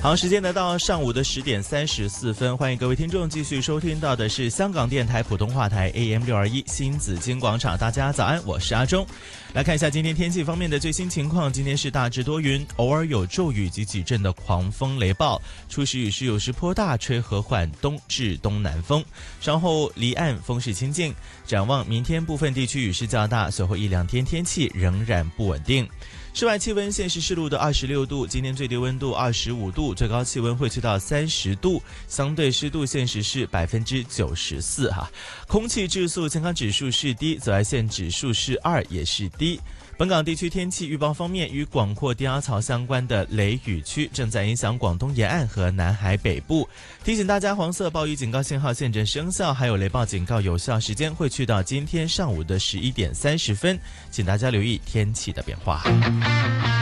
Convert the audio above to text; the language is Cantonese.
好，时间呢到上午的10点34分，欢迎各位听众继续收听到的是香港电台普通话台 AM621 新紫金广场。大家早安，我是阿忠。来看一下今天天气方面的最新情况，今天是大致多云，偶尔有骤雨及几阵的狂风雷暴，初时雨势有时颇大，吹和缓东至东南风，稍后离岸风势清劲。展望明天部分地区雨势较大，随后一两天天气仍然不稳定。室外气温现时湿度的26度，今天最低温度25度，最高气温会去到30度，相对湿度现时是94%哈。空气质素健康指数是低，紫外线指数是2，也是低。本港地区天气预报方面，与广阔低压槽相关的雷雨区正在影响广东沿岸和南海北部，提醒大家黄色暴雨警告信号现正生效，还有雷暴警告有效时间会去到今天上午的11点30分，请大家留意天气的变化。